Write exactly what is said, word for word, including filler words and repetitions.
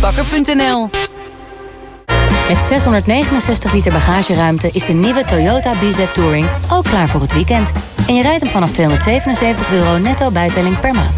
bakker punt n l. Met zeshonderdnegenenzestig liter bagageruimte is de nieuwe Toyota B Z Touring ook klaar voor het weekend. En je rijdt hem vanaf tweehonderdzevenenzeventig euro netto bijtelling per maand.